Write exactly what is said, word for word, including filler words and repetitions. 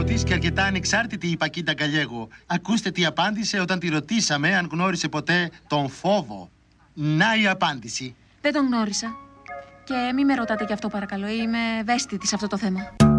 πατριώτης και αρκετά ανεξάρτητη η Πακίτα Γκαλιέγο. Ακούστε τι απάντησε όταν τη ρωτήσαμε αν γνώρισε ποτέ τον φόβο. Να η απάντηση. Δεν τον γνώρισα. Και μη με ρωτάτε γι' αυτό παρακαλώ, είμαι ευαίσθητη σε αυτό το θέμα.